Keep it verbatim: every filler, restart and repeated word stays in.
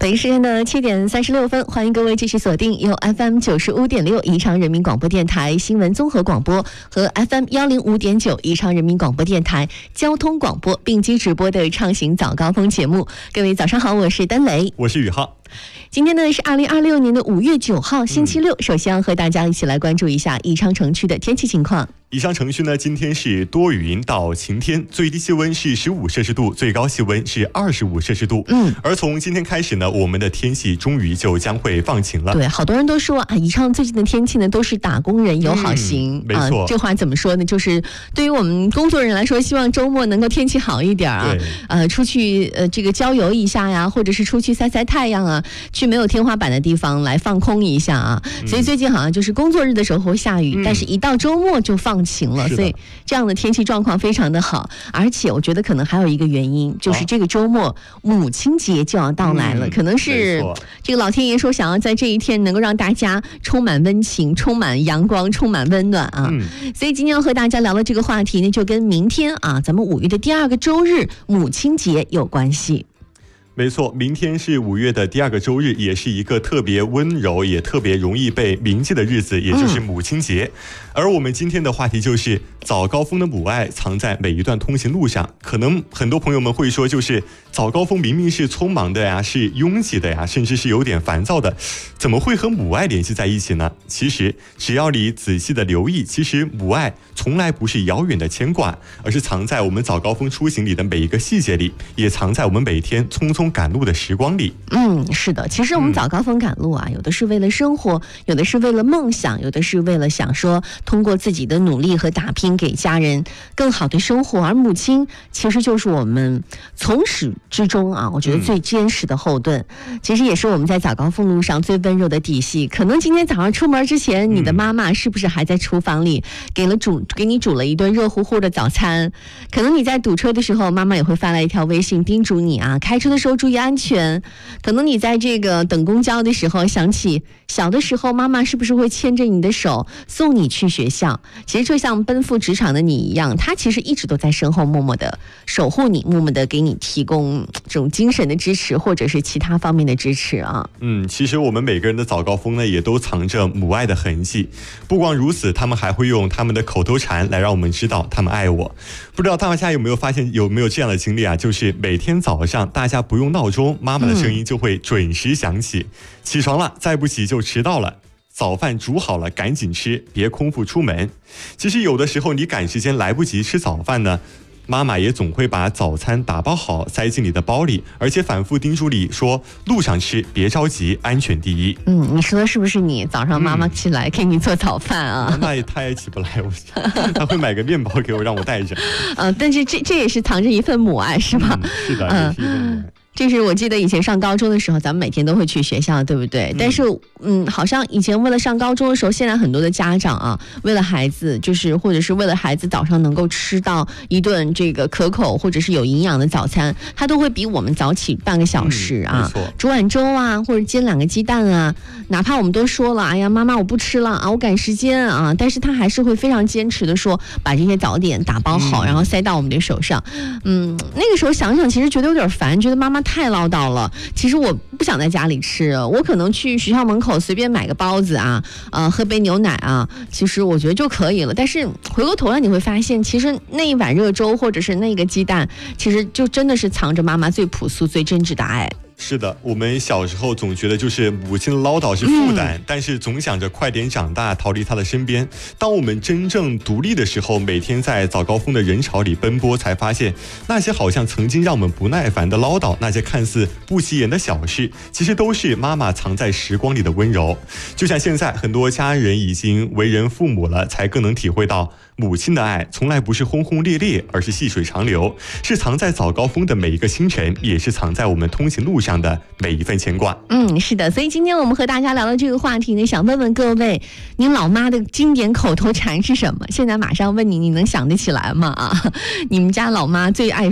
北京时间的七点三十六分，欢迎各位继续锁定由 F M 九十五点六宜昌人民广播电台新闻综合广播和 F M 幺零五点九宜昌人民广播电台交通广播并机直播的畅行早高峰节目。各位早上好，我是丹雷， 我是宇浩。 今天呢是二零二六年的五月九号，星期六。嗯、首先要和大家一起来关注一下宜昌城区的天气情况。 宜昌城区呢，今天是多云到晴天，最低气温是十五摄氏度，最高气温是二十五摄氏度。嗯，而从今天开始呢，我们的天气终于就将会放晴了。 对，好多人都说啊，宜昌最近的天气呢都是打工人友好型。 嗯、没错、 啊，这话怎么说呢？就是对于我们工作人来说，希望周末能够天气好一点啊，呃，出去呃这个郊游一下呀，或者是出去晒晒太阳啊，去没有天花板的地方来放空一下啊。嗯、所以最近好像就是工作日的时候会下雨，嗯、但是一到周末就放晴了，所以这样的天气状况非常的好。而且我觉得可能还有一个原因，就是这个周末母亲节就要到来了，嗯、可能是这个老天爷说想要在这一天能够让大家充满温情、充满阳光、充满温暖啊。嗯、所以今天要和大家聊的这个话题呢，就跟明天啊，咱们五月的第二个周日母亲节有关系。 没错，明天是五月的第二个周日，也是一个特别温柔也特别容易被铭记的日子，也就是母亲节。嗯、而我们今天的话题就是早高峰的母爱藏在每一段通行路上。可能很多朋友们会说，就是早高峰明明是匆忙的呀，是拥挤的呀，甚至是有点烦躁的，怎么会和母爱联系在一起呢？其实只要你仔细的留意，其实母爱从来不是遥远的牵挂，而是藏在我们早高峰出行里的每一个细节里，也藏在我们每天匆匆赶路的时光里。 嗯，是的，其实我们早高峰赶路啊，嗯、有的是为了生活，有的是为了梦想，有的是为了想说通过自己的努力和打拼给家人更好的生活。而母亲其实就是我们从始至终啊，我觉得最坚实的后盾，嗯、其实也是我们在早高峰路上最温柔的底细。可能今天早上出门之前，嗯、你的妈妈是不是还在厨房里给了煮给你煮了一顿热乎乎的早餐？可能你在堵车的时候，妈妈也会发来一条微信叮嘱你啊，开车的时候注意安全。可能你在这个等公交的时候，想起小的时候妈妈是不是会牵着你的手送你去学校？其实就像奔赴职场的你一样，她其实一直都在身后默默的守护你，默默的给你提供这种精神的支持，或者是其他方面的支持啊。 嗯，其实我们每个人的早高峰呢，也都藏着母爱的痕迹。不光如此，他们还会用他们的口头禅来让我们知道他们爱我。不知道大家有没有发现，有没有这样的经历啊？就是每天早上大家不用闹钟，妈妈的声音就会准时响起。嗯、起床了，再不起就迟到了。早饭煮好了，赶紧吃，别空腹出门。其实有的时候你赶时间来不及吃早饭呢，妈妈也总会把早餐打包好塞进你的包里，而且反复叮嘱你说路上吃别着急，安全第一。 嗯，你说的是不是你早上妈妈起来给你做早饭啊？ 嗯、那也她也起不来，我她会买个面包给我让我带着。 呃，但是这这也是藏着一份母爱是吧？ 嗯、是的，也是一份母爱。 这是我记得以前上高中的时候，咱们每天都会去学校，对不对？嗯、但是，嗯，好像以前为了上高中的时候，现在很多的家长啊，为了孩子，就是或者是为了孩子早上能够吃到一顿这个可口或者是有营养的早餐，他都会比我们早起半个小时啊， 嗯、 煮碗粥啊，或者煎两个鸡蛋啊。哪怕我们都说了，哎呀，妈妈我不吃了啊，我赶时间啊，但是他还是会非常坚持的说，把这些早点打包好，嗯、然后塞到我们的手上。嗯，那个时候想想，其实觉得有点烦，觉得妈妈太唠叨了。其实我不想在家里吃，我可能去学校门口随便买个包子啊，呃，喝杯牛奶啊，其实我觉得就可以了。但是回过头来你会发现，其实那一碗热粥或者是那个鸡蛋，其实就真的是藏着妈妈最朴素、最真挚的爱。 是的，我们小时候总觉得就是母亲的唠叨是负担，嗯、但是总想着快点长大，逃离她的身边。当我们真正独立的时候，每天在早高峰的人潮里奔波，才发现那些好像曾经让我们不耐烦的唠叨，那些看似不起眼的小事，其实都是妈妈藏在时光里的温柔。就像现在很多家人已经为人父母了，才更能体会到母亲的爱从来不是轰轰烈烈，而是细水长流，是藏在早高峰的每一个清晨，也是藏在我们通行路上的每一份牵挂。 嗯，是的，所以今天我们和大家聊的这个话题呢，想问问各位，您老妈的经典口头禅是什么？现在马上问你，你能想得起来吗？啊，你们家老妈最爱